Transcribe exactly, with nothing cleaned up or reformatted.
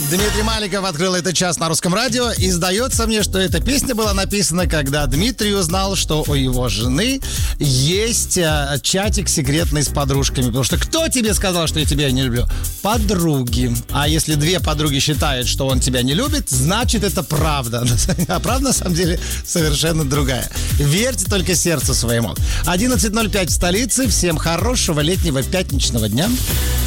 Дмитрий Маликов открыл этот час на Русском радио, и сдается мне, что эта песня была написана, когда Дмитрий узнал, что у его жены есть а, чатик секретный с подружками. Потому что кто тебе сказал, что я тебя не люблю? Подруги. А если две подруги считают, что он тебя не любит, значит это правда. А правда на самом деле совершенно другая. Верьте только сердцу своему. одиннадцать ноль пять в столице. Всем хорошего летнего пятничного дня.